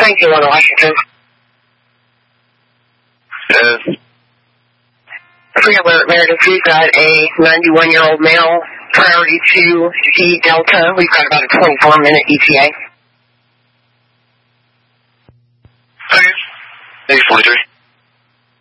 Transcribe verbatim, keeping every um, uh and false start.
nineteen one Washington. Yes. Pre-alert Meredith, we've got a ninety-one-year-old male, priority to C Delta. We've got about a twenty-four minute E T A. Okay. eight forty-three.